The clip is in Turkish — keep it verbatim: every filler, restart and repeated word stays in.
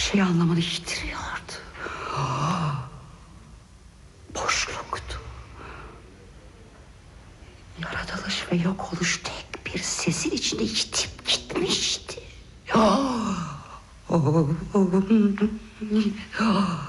şey anlamını yitiriyordu. Boşluktu. Yaratılış ve yok oluş tek bir sesin içinde yitip gitmişti.